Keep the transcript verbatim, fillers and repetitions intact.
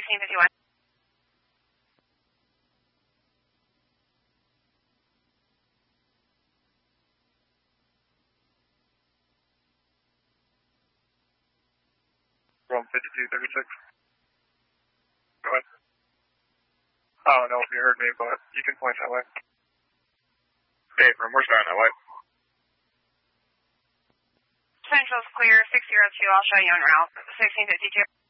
sixteen fifty-one. From fifty-two thirty-six. Go ahead. I don't know if you heard me, but you can point that way. Dave, from we're starting that way. Central's clear, six zero two, I'll show you en route, sixteen fifty-two.